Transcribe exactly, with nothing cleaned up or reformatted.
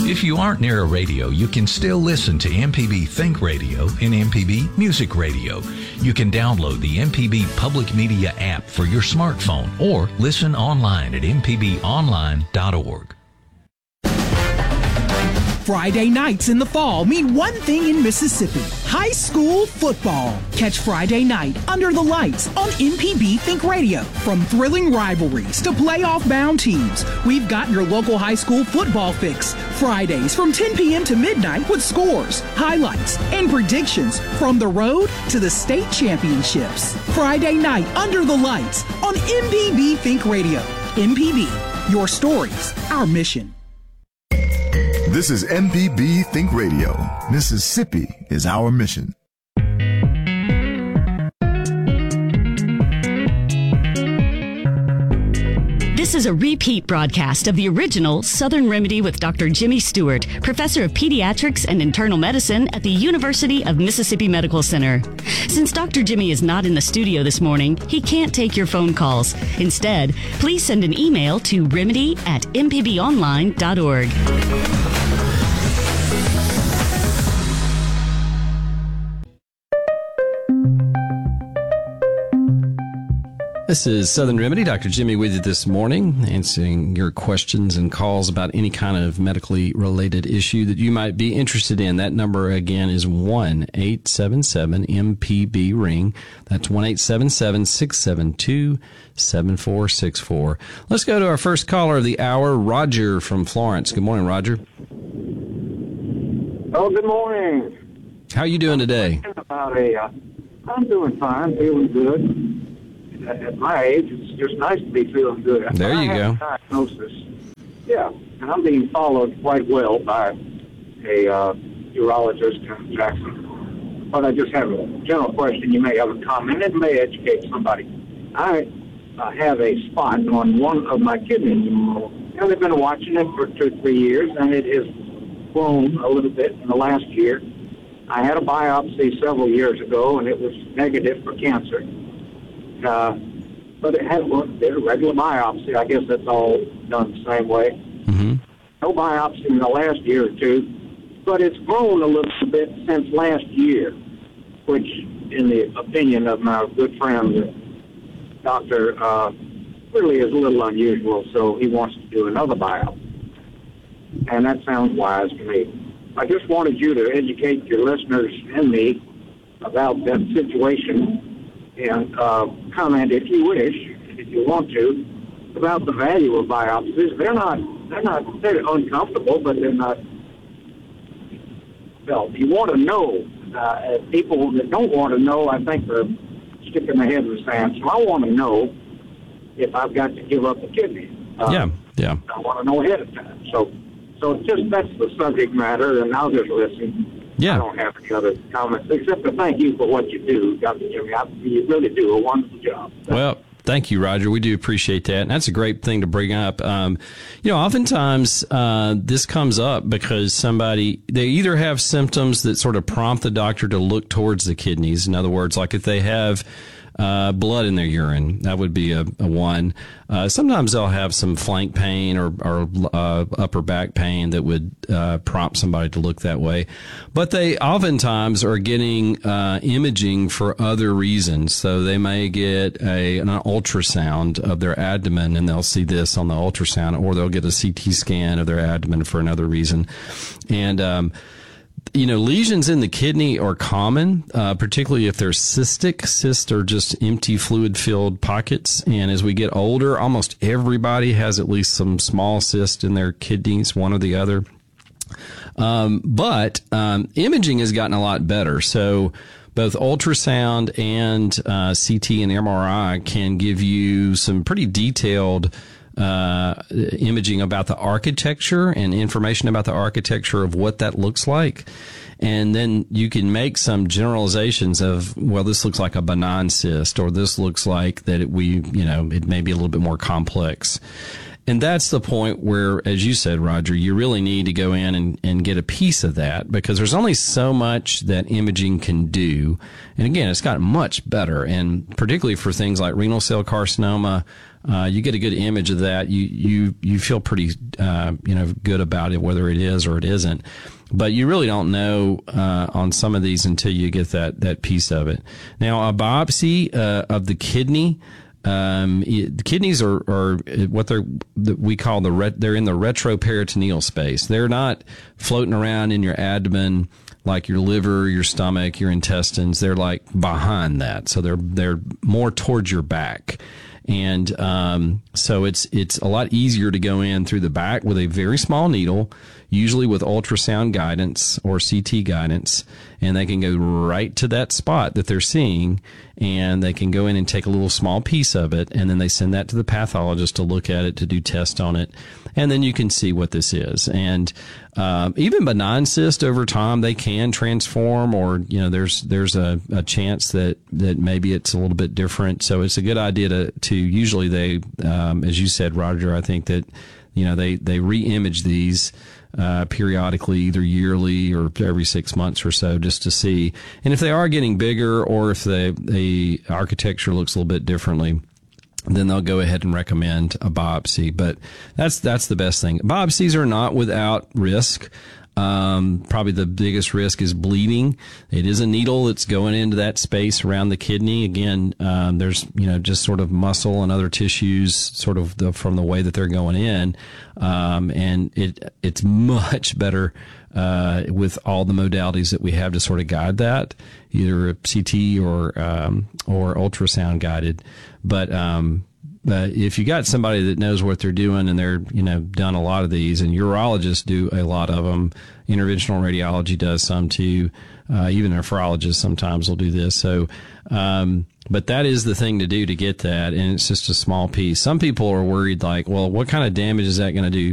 If you aren't near a radio, you can still listen to M P B Think Radio and M P B Music Radio. You can download the M P B Public Media app for your smartphone or listen online at m p b online dot org. Friday nights in the fall mean one thing in Mississippi: high school football. Catch Friday night under the lights on M P B Think Radio. From thrilling rivalries to playoff-bound teams, we've got your local high school football fix. Fridays from ten p.m. to midnight with scores, highlights, and predictions from the road to the state championships. Friday night under the lights on M P B Think Radio. M P B, your stories, our mission. This is M P B Think Radio. Mississippi is our mission. This is a repeat broadcast of the original Southern Remedy with Doctor Jimmy Stewart, Professor of Pediatrics and Internal Medicine at the University of Mississippi Medical Center. Since Doctor Jimmy is not in the studio this morning, he can't take your phone calls. Instead, please send an email to remedy at m p b online dot org. This is Southern Remedy. Doctor Jimmy with you this morning, answering your questions and calls about any kind of medically related issue that you might be interested in. That number again is one eight seven seven M P B ring. That's one eight seven seven, six seven two, seven four six four. Let's go to our first caller of the hour, Roger from Florence. Good morning, Roger. Oh, good morning. How are you doing today? About a, uh, I'm doing fine, feeling good. At my age, it's just nice to be feeling good. There you I go. have a diagnosis. Yeah, and I'm being followed quite well by a uh, urologist in Jackson. But I just have a general question. You may have a comment. It may educate somebody. I uh, have a spot on one of my kidneys. And they've been watching it for two, three years, and it has grown a little bit in the last year. I had a biopsy several years ago, and it was negative for cancer. Uh, but it had looked at a regular biopsy. I guess that's all done the same way. Mm-hmm. No biopsy in the last year or two, but it's grown a little bit since last year, which, in the opinion of my good friend, the doctor, uh, really is a little unusual, so he wants to do another biopsy. And that sounds wise to me. I just wanted you to educate your listeners and me about that situation, and uh, comment, if you wish, if you want to, about the value of biopsies. They're not, they're not, they're uncomfortable, but they're not, well, you want to know. Uh, people that don't want to know, I think, are sticking their head in the sand. So I want to know if I've got to give up a kidney. Uh, yeah, yeah. I want to know ahead of time. So, so just that's the subject matter, and I'll just listen. Yeah. I don't have any other comments except to thank you for what you do, Doctor Jimmy. I, you really do a wonderful job. Well, thank you, Roger. We do appreciate that. And that's a great thing to bring up. Um, you know, oftentimes uh, this comes up because somebody, they either have symptoms that sort of prompt the doctor to look towards the kidneys. In other words, like if they have Uh, blood in their urine, that would be a, a one. Uh, sometimes they'll have some flank pain or, or uh, upper back pain that would uh, prompt somebody to look that way. But they oftentimes are getting uh, imaging for other reasons. So they may get a an ultrasound of their abdomen, and they'll see this on the ultrasound, or they'll get a C T scan of their abdomen for another reason. And um You know, lesions in the kidney are common, uh, particularly if they're cystic. Cysts are just empty fluid-filled pockets. And as we get older, almost everybody has at least some small cyst in their kidneys, one or the other. Um, but um, imaging has gotten a lot better. So both ultrasound and uh, C T and M R I can give you some pretty detailed Uh, imaging about the architecture and information about the architecture of what that looks like. And then you can make some generalizations of, well, this looks like a benign cyst, or this looks like that it, we, you know, it may be a little bit more complex. And that's the point where, as you said, Roger, you really need to go in and, and get a piece of that, because there's only so much that imaging can do. And again, it's gotten much better, and particularly for things like renal cell carcinoma, uh, you get a good image of that. You you you feel pretty uh, you know good about it, whether it is or it isn't. But you really don't know uh, on some of these until you get that that piece of it. Now, a biopsy uh, of the kidney. Um, the kidneys are, are what they're, we call the, ret, they're in the retroperitoneal space. They're not floating around in your abdomen like your liver, your stomach, your intestines. They're like behind that. So they're, they're more towards your back. And, um, so it's, it's a lot easier to go in through the back with a very small needle, usually with ultrasound guidance or C T guidance, and they can go right to that spot that they're seeing, and they can go in and take a little small piece of it, and then they send that to the pathologist to look at it, to do tests on it, and then you can see what this is. And um, even benign cysts over time, they can transform, or you know, there's there's a, a chance that that maybe it's a little bit different. So it's a good idea to to usually they, um, as you said, Roger, I think that you know they they re-image these uh, periodically, either yearly or every six months or so, just to see. And if they are getting bigger, or if the the architecture looks a little bit differently, then they'll go ahead and recommend a biopsy. But that's that's the best thing. Biopsies are not without risk. Um, probably the biggest risk is bleeding. It is a needle that's going into that space around the kidney. Again, um, there's, you know, just sort of muscle and other tissues sort of the, from the way that they're going in. Um, and it, it's much better, uh, with all the modalities that we have to sort of guide that, either C T or, um, or ultrasound guided. But, um, Uh, if you got somebody that knows what they're doing and they're, you know, done a lot of these, and urologists do a lot of them, interventional radiology does some too, uh, even nephrologists sometimes will do this. So, um, but that is the thing to do to get that, and it's just a small piece. Some people are worried, like, well, what kind of damage is that going to do